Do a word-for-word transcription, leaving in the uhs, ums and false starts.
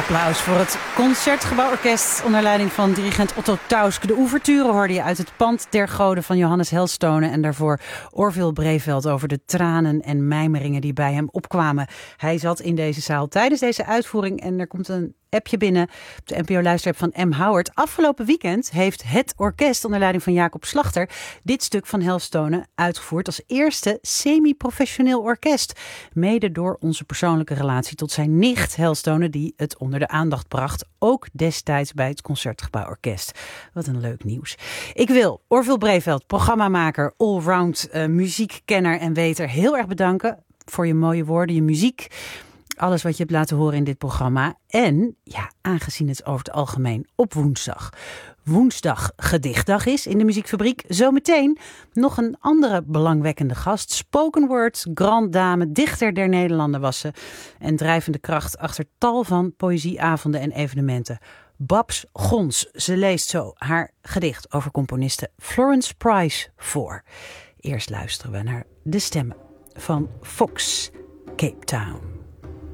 Applaus voor het Concertgebouworkest onder leiding van dirigent Otto Tausk. De ouverture hoorde je uit het Pand der Goden van Johannes Helstone en daarvoor Orville Breveld over de tranen en mijmeringen die bij hem opkwamen. Hij zat in deze zaal tijdens deze uitvoering en er komt een appje binnen op de N P O-luisterapp van M. Howard. Afgelopen weekend heeft het orkest onder leiding van Jacob Slachter dit stuk van Helstone uitgevoerd als eerste semi-professioneel orkest. Mede door onze persoonlijke relatie tot zijn nicht Helstone, die het onder de aandacht bracht, ook destijds bij het Concertgebouworkest. Wat een leuk nieuws. Ik wil Orville Breveld, programmamaker, allround uh, muziekkenner en weter, heel erg bedanken voor je mooie woorden, je muziek. Alles wat je hebt laten horen in dit programma. En ja, aangezien het over het algemeen op woensdag woensdag gedichtdag is in de Muziekfabriek. Zometeen nog een andere belangwekkende gast. Spoken word, grand dame, dichter der Nederlanden was ze. En drijvende kracht achter tal van poëzieavonden en evenementen. Babs Gons. Ze leest zo haar gedicht over componiste Florence Price voor. Eerst luisteren we naar de stemmen van Fox, Cape Town.